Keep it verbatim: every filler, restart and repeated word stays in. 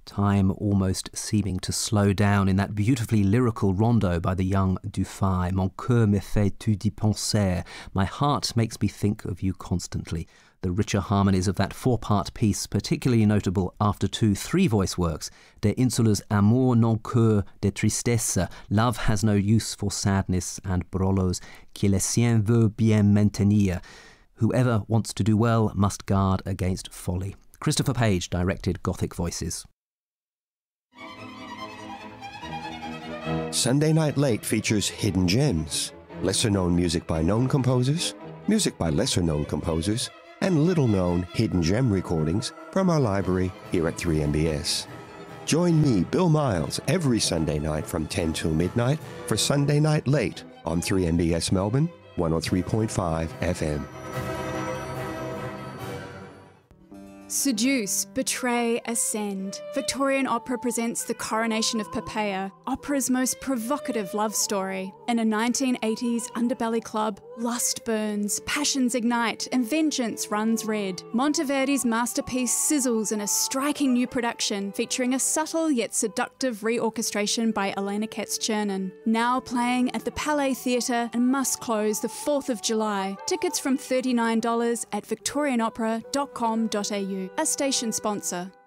time almost seeming to slow down in that beautifully lyrical rondo by the young Dufay. Mon cœur me fait tout y penser. My heart makes me think of you constantly. The richer harmonies of that four-part piece, particularly notable after two three-voice works, De Insula's Amour non cœur de tristesse, Love has no use for sadness, and Brollo's Qui le sien veut bien maintenir, Whoever wants to do well must guard against folly. Christopher Page directed Gothic Voices. Sunday Night Late features hidden gems, lesser-known music by known composers, music by lesser-known composers, and little-known hidden gem recordings from our library here at three M B S. Join me, Bill Miles, every Sunday night from ten till midnight for Sunday Night Late on three M B S Melbourne, one oh three point five F M. Seduce, Betray, Ascend. Victorian Opera presents The Coronation of Poppaea, opera's most provocative love story. In a nineteen eighties underbelly club, lust burns, passions ignite, and vengeance runs red. Monteverdi's masterpiece sizzles in a striking new production featuring a subtle yet seductive reorchestration by Elena Katz-Chernin. Now playing at the Palais Theatre and must close the fourth of July. Tickets from thirty-nine dollars at victorian opera dot com dot a u. A station sponsor.